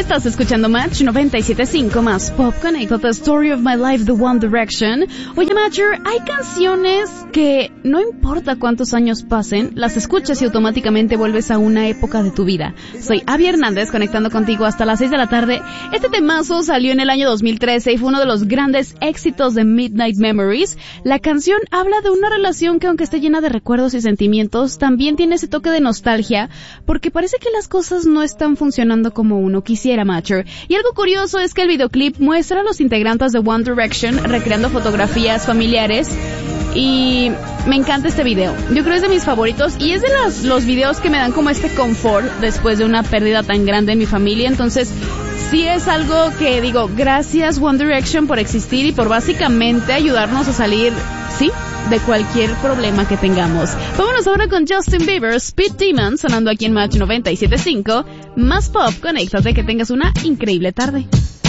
Estás escuchando Match 97.5 más Pop Connect, The Story of My Life, The One Direction. Oye, Matcher, hay canciones que no importa cuántos años pasen, las escuchas y automáticamente vuelves a una época de tu vida. Soy Abby Hernández, conectando contigo hasta las 6 de la tarde. Este temazo salió en el año 2013 y fue uno de los grandes éxitos de Midnight Memories. La canción habla de una relación que, aunque esté llena de recuerdos y sentimientos, también tiene ese toque de nostalgia, porque parece que las cosas no están funcionando como uno quisiera, Matcher. Y algo curioso es que el videoclip muestra a los integrantes de One Direction recreando fotografías familiares, y me encanta este video. Yo creo que es de mis favoritos y es de los videos que me dan como este confort después de una pérdida tan grande en mi familia. Entonces sí es algo que digo, gracias One Direction por existir y por básicamente ayudarnos a salir, sí, de cualquier problema que tengamos. Vámonos ahora con Justin Bieber, Speed Demon, sonando aquí en Match 97.5. Más Pop, conéctate, que tengas una increíble tarde.